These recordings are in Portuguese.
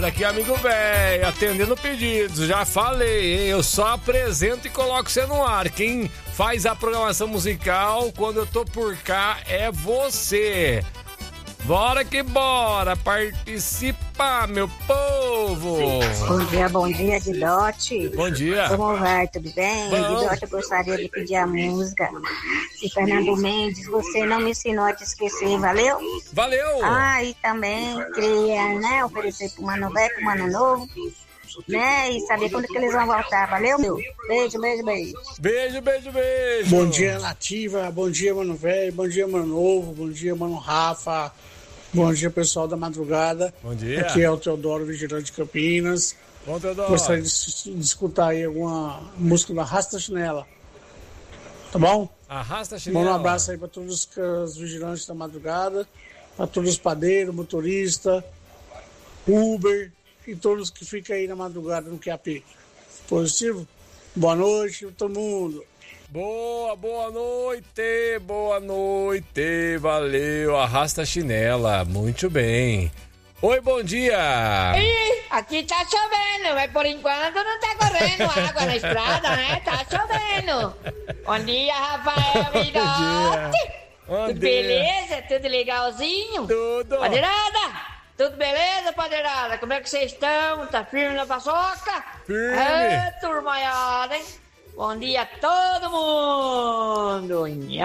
Por aqui, amigo velho, atendendo pedidos. Já falei, hein? Eu só apresento e coloco você no ar. Quem faz a programação musical quando eu tô por cá é você. Bora que bora, participa, meu povo! Bom dia, Guidote. Bom dia. Como vai, tudo bem? Guidote, eu gostaria de pedir a música de Fernando Mendes, Você Não Me Ensinou a Te Esquecer, valeu? Valeu! E também queria, né, oferecer pro Mano Velho, pro Mano Novo, né, e saber quando que eles vão voltar, valeu, meu? Beijo, beijo, beijo. Beijo, beijo, beijo. Bom dia, Nativa, bom dia, Mano Velho, bom dia, Mano Novo, bom dia, Mano Rafa. Bom dia, pessoal da madrugada. Bom dia. Aqui é o Teodoro, vigilante de Campinas. Bom, Teodoro. Gostaria de escutar aí alguma música da Arrasta Chinela. Tá bom? Arrasta Chinela. Manda um abraço aí para todos os vigilantes da madrugada, para todos os padeiros, motorista, Uber e todos que ficam aí na madrugada no QAP. Positivo? Boa noite, todo mundo. Boa noite, valeu, arrasta a chinela, muito bem. Oi, bom dia. Aqui tá chovendo, mas por enquanto não tá correndo água na estrada, né? Tá chovendo. Bom dia, Rafael Vidotti. Tudo beleza? Tudo legalzinho? Tudo. Padeirada, tudo beleza, padeirada? Como é que vocês estão? Tá firme na paçoca? Firme. Turmaiada, hein? Bom dia a todo mundo!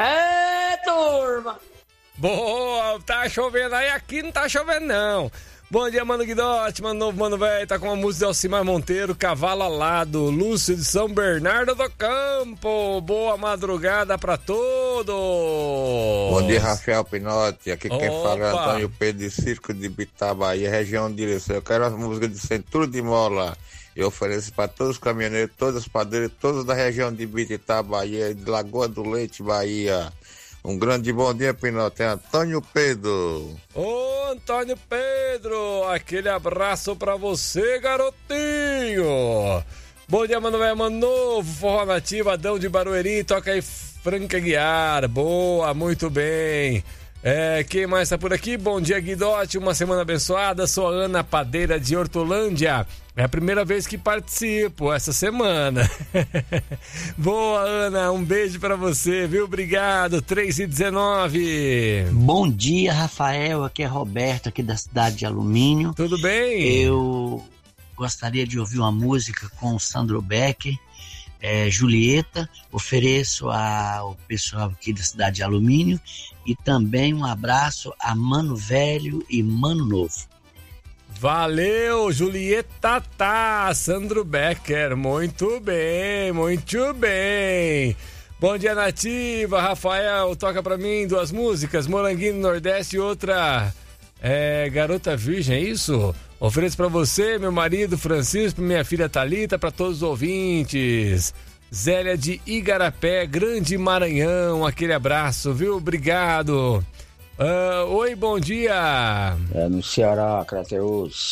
Turma! Boa, tá chovendo aí, aqui não tá chovendo não. Bom dia, Mano Guidotti, Mano Novo, Mano Velho, tá com a música de Alcimar Monteiro, Cavalo Alado, Lúcio de São Bernardo do Campo. Boa madrugada pra todos! Bom dia, Rafael Pinotti, aqui quem fala é Antônio Pedro de Circo de Bitabaí, região de Direção. Eu quero a música de Centuro de Mola. Eu ofereço para todos os caminhoneiros, todos os padeiros, todos da região de Bititá, Bahia, de Lagoa do Leite, Bahia. Um grande bom dia, Pinote. É Antônio Pedro. Ô, Antônio Pedro, aquele abraço pra você, garotinho. Bom dia, Mano Velho, Mano Novo, Forró Nativa, Adão de Barueri, toca aí Franca Guiar. Boa, muito bem. Quem mais tá por aqui? Bom dia, Guidotti, uma semana abençoada. Sou a Ana Padeira de Hortolândia. É a primeira vez que participo essa semana. Boa, Ana, um beijo pra você, viu? Obrigado, 3h19. Bom dia, Rafael, aqui é Roberto, aqui da cidade de Alumínio. Tudo bem? Eu gostaria de ouvir uma música com o Sandro Becker, Julieta. Ofereço ao pessoal aqui da cidade de Alumínio e também um abraço a Mano Velho e Mano Novo. Valeu, Julieta Sandro Becker, muito bem, muito bem. Bom dia, Nativa, Rafael, toca pra mim 2 músicas, Moranguinho do Nordeste e outra, Garota Virgem, é isso? Ofereço pra você, meu marido Francisco, minha filha Thalita, pra todos os ouvintes. Zélia de Igarapé, Grande Maranhão, aquele abraço, viu? Obrigado. Oi, bom dia. No Ceará, Crateus.